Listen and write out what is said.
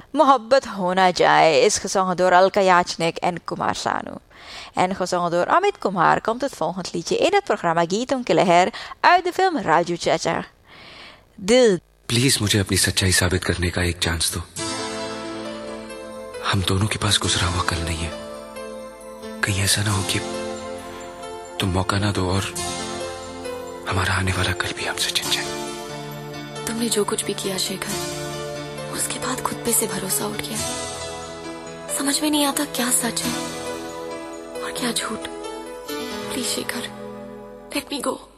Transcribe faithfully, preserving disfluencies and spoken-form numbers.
Mohabbat Hona Jai is gezongen door Alka Yachnik en Kumar Sanu. En gezongen door Amit Kumar komt het volgende liedje in het programma Geeton Ke Leher uit de film Raju Chacha. Dil. Please मुझे अपनी सच्चाई साबित करने का एक chance दो। हम दोनों के पास गुजरा हुआ कल नहीं है। कहीं ऐसा ना हो कि तुम मौका ना दो और हमारा आने वाला कल भी हमसे छिन जाए। तुमने जो कुछ भी किया शेखर, उसके बाद खुद पे से भरोसा उठ गया। समझ में नहीं आता क्या सच है और क्या झूठ। Please Shekhar, let me go.